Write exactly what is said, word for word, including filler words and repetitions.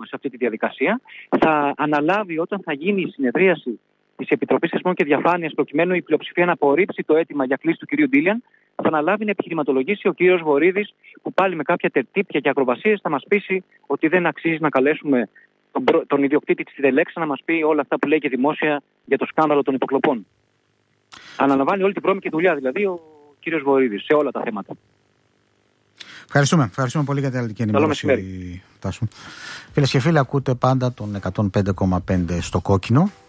σε αυτή τη διαδικασία. Θα αναλάβει όταν θα γίνει η συνεδρίαση της Επιτροπής Θεσμών και Διαφάνειας, προκειμένου η πλειοψηφία να απορρίψει το αίτημα για κλίση του κ. Ντίλιαν, θα αναλάβει να επιχειρηματολογήσει ο κ. Βορίδης, που πάλι με κάποια τερτύπια και ακροβασίες θα μας πείσει ότι δεν αξίζει να καλέσουμε τον, προ... τον ιδιοκτήτη της Τηλελέξα να μας πει όλα αυτά που λέει και δημόσια για το σκάνδαλο των υποκλοπών. Αναλαμβάνει όλη την βρώμικη δουλειά δηλαδή ο κ. Βορίδης σε όλα τα θέματα. Ευχαριστούμε. Ευχαριστούμε πολύ για την αλληλική ενημέρωση, Τάσου. Φίλες και φίλοι, ακούτε πάντα τον εκατόν πέντε κόμμα πέντε στο κόκκινο.